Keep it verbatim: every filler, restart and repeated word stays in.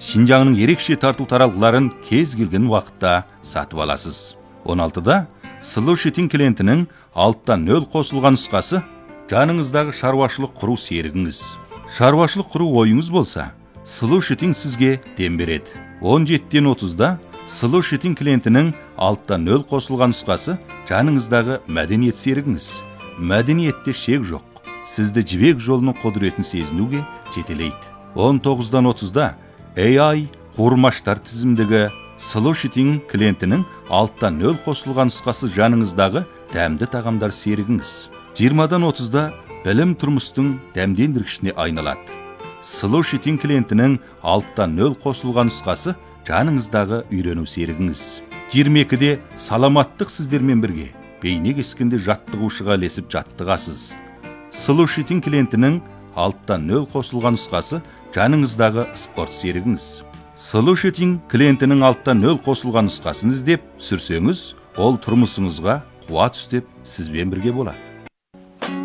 Шинжаңның ерекше тарту таралғыларын кез келген уақытта сатып аласыз. он алтыда Сұлу Шетин клиентінің алттан нөл қосылған нұсқасы жаныңыздағы шаруашылық құру серігіңіз. Шаруашылық құру ойыңыз болса, Сұлу Шетин сізге дем береді. он жетіден отызда Сұлу Шетин клиентінің алттан нөл қосылған нұсқасы жаныңыздағы мәдениет серігіңіз. Мәдениетте шек жоқ. Сізді жібек жолының құдіретін сезінуге жетелейді. он тоғыздан отызда эй ай қуырмаштар тізімдегі Сұлу Шетин клиентінің алттан нөл қосылған нұсқасы жаныңыздағы дәмді тағамдар серігіңіз. жиырмадан отызда білім тұрмыстың дәмдендіргішіне айналады. Сұлу Шетин клиентінің алттан нөл қосылған нұсқасы жаныңыздағы үйрену серігіңіз. жиырма екіде саламаттық сіздермен бірге бейне кескенде жаттығушыға ілесіп жаттығасыз. Сұлу Шетин клиентінің алттан нөл қосылған нұсқасы жаныңыздағы спорт серігіңіз. Сұлу Шетин клиентінің алттан нөл қосылған нұсқасын іздеп сүрсеңіз, ол тұрмысыңызға қуат үстеп сізбен бірге болады.